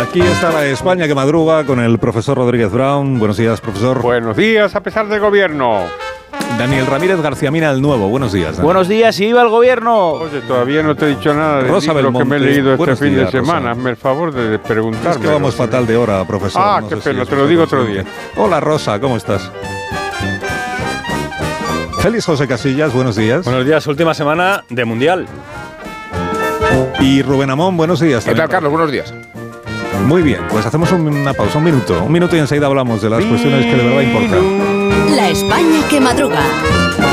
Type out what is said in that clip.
Aquí está la España que madruga con el profesor Rodríguez Brown. Buenos días, profesor. Buenos días, a pesar del gobierno. Daniel Ramírez García Mina, el nuevo. Buenos días, Daniel. Buenos días, y viva el gobierno. Oye, todavía no te he dicho nada de Rosa lo que me he leído este Buenos fin días, de semana. Rosa. Hazme el favor de preguntarme. Es que vamos fatal de hora, profesor. Ah, No qué sé si pena, es te lo usted digo otro consciente. día. Hola, Rosa, ¿cómo estás? Félix José Casillas, buenos días. Buenos días, última semana de Mundial. Y Rubén Amón, buenos días. ¿Qué también. tal, Carlos? Buenos días. Muy bien, pues hacemos una pausa, un minuto y enseguida hablamos de las cuestiones que de verdad importan. La España que madruga.